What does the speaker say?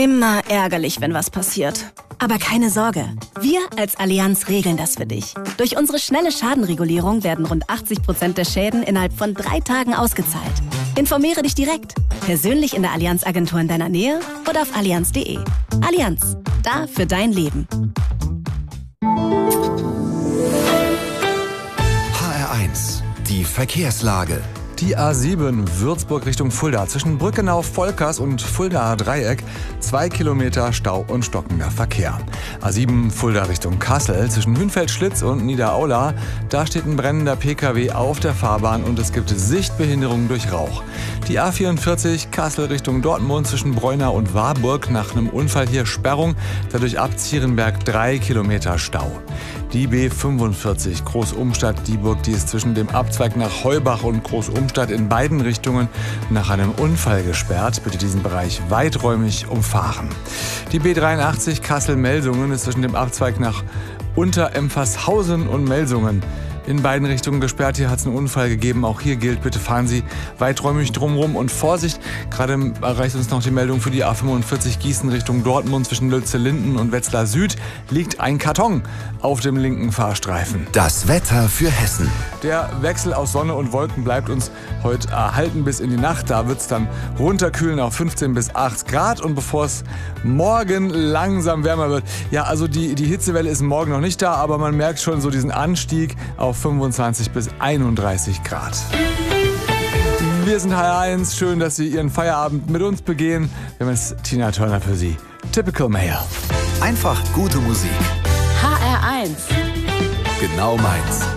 Immer ärgerlich, wenn was passiert. Aber keine Sorge, wir als Allianz regeln das für dich. Durch unsere schnelle Schadenregulierung werden rund 80% der Schäden innerhalb von 3 Tagen ausgezahlt. Informiere dich direkt, persönlich in der Allianz-Agentur in deiner Nähe oder auf allianz.de. Allianz, da für dein Leben. HR1, die Verkehrslage. Die A7 Würzburg Richtung Fulda zwischen Brückenau-Volkers und Fuldaer Dreieck 2 Kilometer Stau und stockender Verkehr. A7 Fulda Richtung Kassel zwischen Hünfeld-Schlitz und Niederaula. Da steht ein brennender PKW auf der Fahrbahn und es gibt Sichtbehinderungen durch Rauch. Die A44 Kassel Richtung Dortmund zwischen Breunau und Warburg nach einem Unfall hier Sperrung. Dadurch ab Zierenberg 3 Kilometer Stau. Die B45 Großumstadt-Dieburg, die ist zwischen dem Abzweig nach Heubach und Großumstadt in beiden Richtungen nach einem Unfall gesperrt. Bitte diesen Bereich weiträumig umfahren. Die B83 Kassel-Melsungen ist zwischen dem Abzweig nach Unterempfasshausen und Melsungen in beiden Richtungen gesperrt. Hier hat es einen Unfall gegeben. Auch hier gilt, bitte fahren Sie weiträumig drumherum und Vorsicht. Gerade erreicht uns noch die Meldung für die A45 Gießen Richtung Dortmund zwischen Lützellinden und Wetzlar Süd liegt ein Karton auf dem linken Fahrstreifen. Das Wetter für Hessen. Der Wechsel aus Sonne und Wolken bleibt uns heute erhalten bis in die Nacht. Da wird es dann runterkühlen auf 15 bis 8 Grad. Und bevor es morgen langsam wärmer wird, ja, also die Hitzewelle ist morgen noch nicht da, aber man merkt schon so diesen Anstieg auf 25 bis 31 Grad. Wir sind HR1. Schön, dass Sie Ihren Feierabend mit uns begehen. Wir haben jetzt Tina Turner für Sie. Typical Male. Einfach gute Musik. HR1. Genau meins.